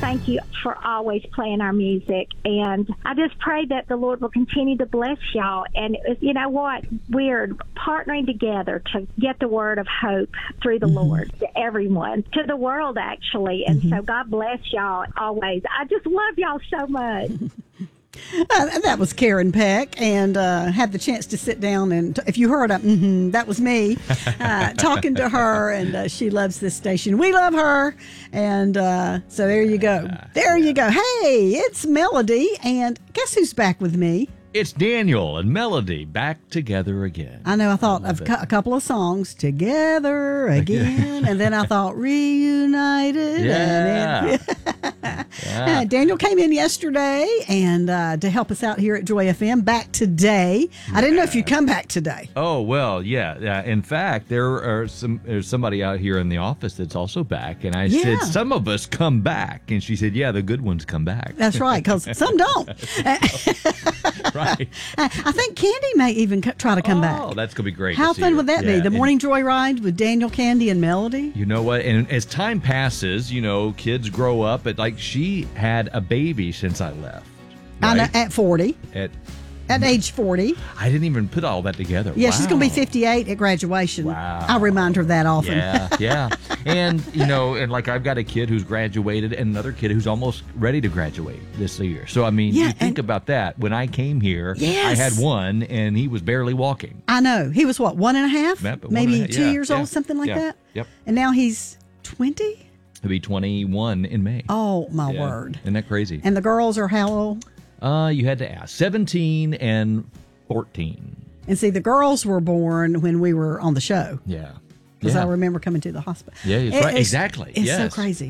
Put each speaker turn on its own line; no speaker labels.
thank you for always playing our music. And I just pray that the Lord will continue to bless y'all. And you know what? We're partnering together to get the word of hope through the Lord to everyone, to the world, actually. And so God bless y'all always. I just love y'all so much.
That was Karen Peck, and had the chance to sit down and, if you heard that was me talking to her, and she loves this station. We love her, and so there you go. There you go. Hey, it's Melody, and guess who's back with me?
It's Daniel and Melody back together again.
I know. I thought of a couple of songs, Together Again, and then I thought Reunited.
Yeah.
Daniel came in yesterday and to help us out here at Joy FM. Back today. I didn't know if you'd come back today.
Oh, well, yeah. In fact, there's somebody out here in the office that's also back. And I said, some of us come back. And she said, yeah, the good ones come back.
That's right, because some don't.
Right.
I think Candy may even try to come back.
Oh, that's going to be great.
How fun would that be? The morning joyride with Daniel, Candy, and Melody?
You know what? And as time passes, kids grow up. But like she had a baby since I left. Right?
I know, at 40. At age 40.
I didn't even put all that together.
Yeah, she's going to be 58 at graduation.
Wow.
I remind her that often.
Yeah. And, and like I've got a kid who's graduated and another kid who's almost ready to graduate this year. So, I mean, you think about that. When I came here, I had one and he was barely walking.
I know. He was what, 1.5? Maybe 2 years old, something like that?
Yep.
And now he's 20?
He'll be 21 in May.
Oh, my word.
Isn't that crazy?
And the girls are how old?
You had to ask. 17 and 14.
And see, the girls were born when we were on the show.
Yeah.
Because I remember coming to the hospital.
Yeah, right. Exactly.
It's so crazy.